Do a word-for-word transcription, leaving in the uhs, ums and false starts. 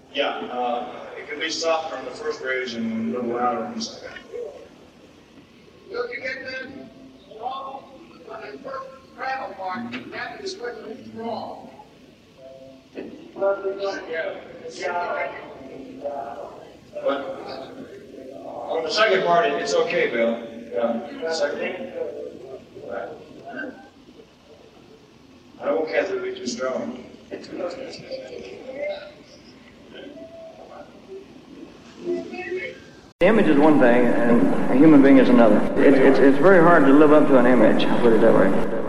Yeah, uh, it can be softer on the first bridge and a little louder on the second. Look, you get that wrong on the first travel part, that is what is wrong. Yeah. But on the second part, it- it's okay, Bill. Yeah, second. Right. I don't want Kathy to be too strong. The image is one thing, and a human being is another. It, it's, it's very hard to live up to an image, I'll put it that way.